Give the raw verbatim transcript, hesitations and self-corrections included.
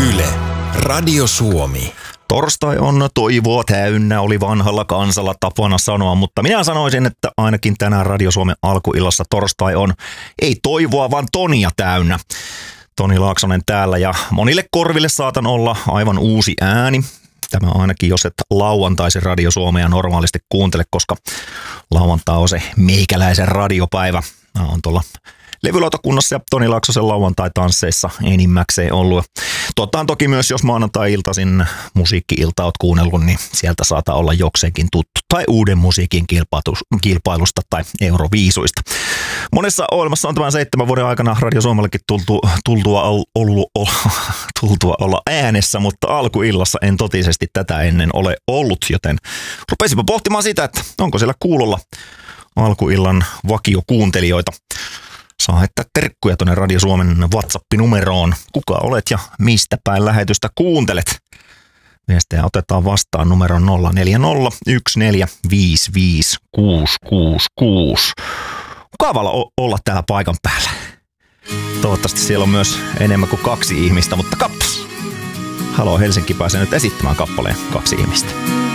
Yle, Radio Suomi. Torstai on toivoa täynnä, oli vanhalla kansalla tapana sanoa, mutta minä sanoisin, että ainakin tänään Radio Suomen alkuillassa torstai on ei toivoa, vaan tonia täynnä. Toni Laaksonen täällä ja monille korville saatan olla aivan uusi ääni. Tämä ainakin, jos et lauantaisin Radio Suomea normaalisti kuuntele, koska lauantai on se meikäläisen radiopäivä. Mä oon tuolla levylautakunnassa ja Toni Laaksosen lauantai-tansseissa enimmäkseen ollut. Tottahan toki myös, jos maanantai-iltaisin musiikki-ilta oot kuunnellut, niin sieltä saattaa olla jokseenkin tuttu. Tai uuden musiikin kilpailusta tai Euroviisuista. Monessa ohjelmassa on tämän seitsemän vuoden aikana Radio Suomellekin tultu, tultua, ollut, tultua olla äänessä, mutta alkuillassa en totisesti tätä ennen ole ollut, joten rupesinpa pohtimaan sitä, että onko siellä kuulolla alkuillan vakiokuuntelijoita. Saa heittää terkkuja tuonne Radio Suomen WhatsApp-numeroon. Kuka olet ja mistä päin lähetystä kuuntelet? Viestejä otetaan vastaan numeron nolla neljä nolla yksi neljä viisi viisi kuusi kuusi kuusi. Mukavalla olla täällä paikan päällä. Toivottavasti siellä on myös enemmän kuin kaksi ihmistä, mutta kappas. Halo Helsinki pääsee nyt esittämään kappaleen kaksi ihmistä.